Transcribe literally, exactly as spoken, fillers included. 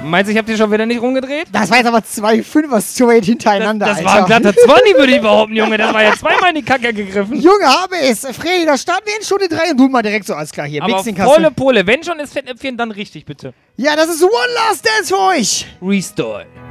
Meinst du, ich hab dir schon wieder nicht rumgedreht? Das war jetzt aber zwei Fünfer straight hintereinander, Das, das Alter. war ein glatter zwanzig, würde ich behaupten, Junge. Das war ja zweimal in die Kacke gegriffen. Junge, habe es. Freddy, da starten wir in Stunde drei und du mal direkt so, alles klar, hier. Aber Mixing volle Pole. Wenn schon ist Fettnäpfchen, dann richtig, bitte. Ja, das ist One Last Dance für euch. Restore.